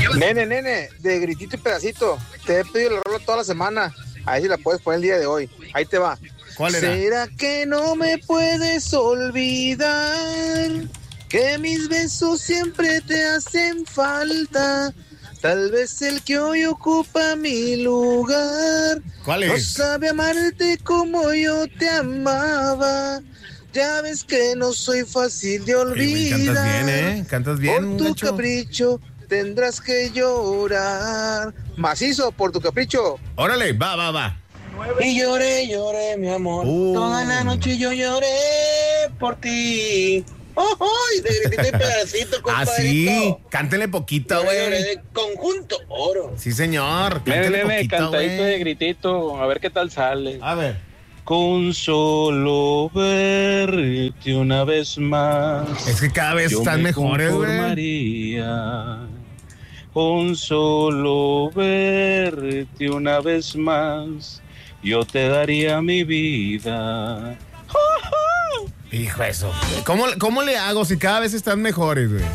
Nene, de Gritito y Pedacito. Te he pedido la rola toda la semana. A ver si la puedes poner el día de hoy. Ahí te va. ¿Cuál era? ¿Será que no me puedes olvidar? Que mis besos siempre te hacen falta. Tal vez el que hoy ocupa mi lugar ¿Cuál no es? sabe amarte como yo te amaba. Ya ves que no soy fácil de olvidar. Cantas bien, ¿eh? Cantas bien, Por tu muchacho. capricho tendrás que llorar. Macizo, por tu capricho. Órale, va. Y lloré, mi amor. Toda la noche yo lloré por ti. ¡Oh, de Gritito y Pedacito, compadrito! Así, cántele poquito, güey. De Conjunto Oro. Sí, señor, cántele poquito, cantadito de güey. Gritito, a ver qué tal sale. A ver. Con solo verte una vez más. Es que cada vez yo están me mejores, güey. conformaría. Con solo verte una vez más, yo te daría mi vida. Hijo eso. ¿Cómo le hago si cada vez están mejores, güey?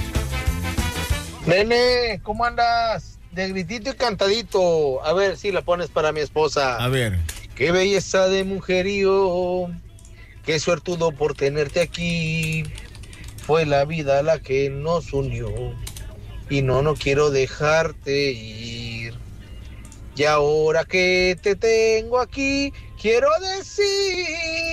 Nene, ¿cómo andas? De Gritito y Cantadito. A ver si la pones para mi esposa. A ver. Qué belleza de mujerío. Qué suertudo por tenerte aquí. Fue la vida la que nos unió. Y no quiero dejarte ir. Y ahora que te tengo aquí, quiero decir...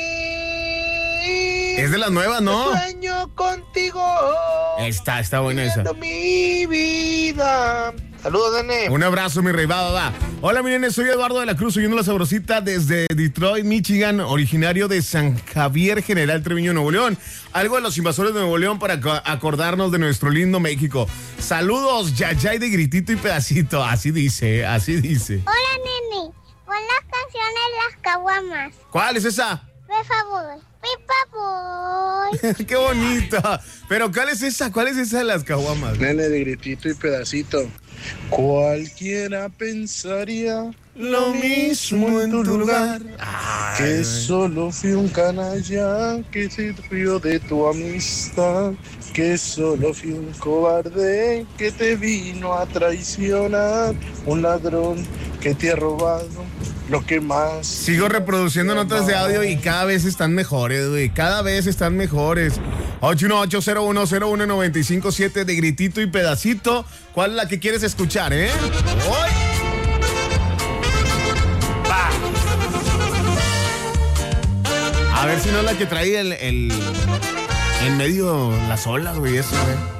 Es de las nuevas, ¿no? Sueño contigo. Está buena esa. Mi vida. Saludos, nene. Un abrazo, mi rey. Va. Hola, mi nene, soy Eduardo de la Cruz, oyendo la sabrosita desde Detroit, Michigan, originario de San Javier, General Treviño, Nuevo León. Algo de los invasores de Nuevo León para acordarnos de nuestro lindo México. Saludos, Yayay de Gritito y Pedacito. Así dice. Hola, nene. Pon las canciones Las Caguamas. ¿Cuál es esa? Por favor. Pipa Boy. ¡Qué bonito! Pero ¿cuál es esa? De las caguamas? Nene, de Gritito y Pedacito. Cualquiera pensaría Lo mismo en tu lugar. que solo fui un canalla que se rió de tu amistad, que solo fui un cobarde que te vino a traicionar, un ladrón que te ha robado lo que más. Sigo reproduciendo notas de audio y cada vez están mejores, güey. 818010195.7 de Gritito y Pedacito. ¿Cuál es la que quieres escuchar, eh? ¡Hoy! ¡Va! A ver si no es la que trae el en medio las olas, güey, eso, güey.